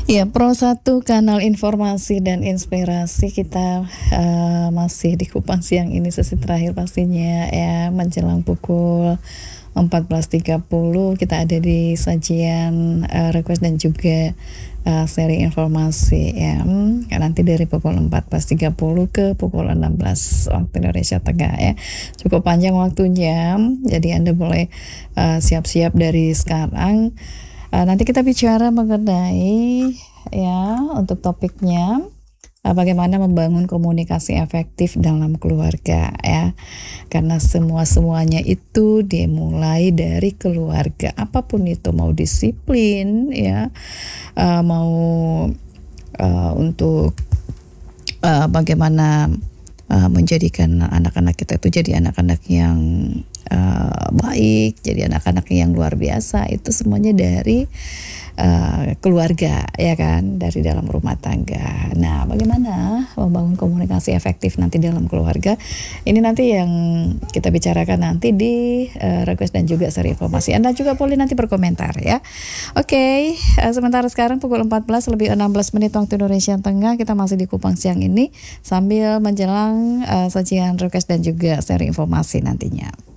Ya, Pro 1 kanal informasi dan inspirasi kita masih di Kupang siang ini sesi terakhir pastinya ya menjelang pukul 14.30 kita ada di sajian request dan juga sharing informasi ya. Nanti dari pukul 14.30 ke pukul 16 waktu Indonesia Tengah ya. Cukup panjang waktunya. Jadi Anda boleh siap-siap dari sekarang. Nanti kita bicara mengenai ya untuk topiknya bagaimana membangun komunikasi efektif dalam keluarga ya. Karena semuanya itu dimulai dari keluarga. Apapun itu, mau disiplin ya, mau untuk bagaimana menjadikan anak-anak kita itu jadi anak-anak yang baik, jadi anak-anak yang luar biasa, itu semuanya dari keluarga ya kan, dari dalam rumah tangga. Nah, bagaimana membangun komunikasi efektif nanti dalam keluarga, ini nanti yang kita bicarakan nanti di request dan juga seri informasi. Anda juga boleh nanti berkomentar ya. Oke, sementara sekarang pukul 14:16 waktu Indonesia Tengah, kita masih di Kupang siang ini sambil menjelang sajian request dan juga seri informasi nantinya.